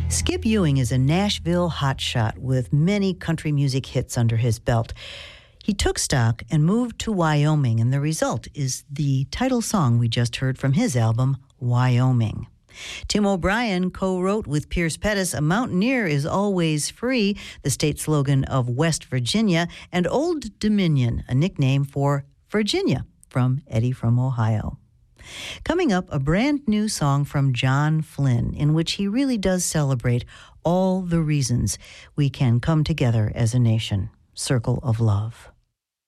Skip Ewing is a Nashville hotshot with many country music hits under his belt. He took stock and moved to Wyoming, and the result is the title song we just heard from his album, Wyoming. Tim O'Brien co-wrote with Pierce Pettis, "A Mountaineer is Always Free," the state slogan of West Virginia, and Old Dominion, a nickname for Virginia, from Eddie from Ohio. Coming up, a brand new song from John Flynn, in which he really does celebrate all the reasons we can come together as a nation. Circle of Love.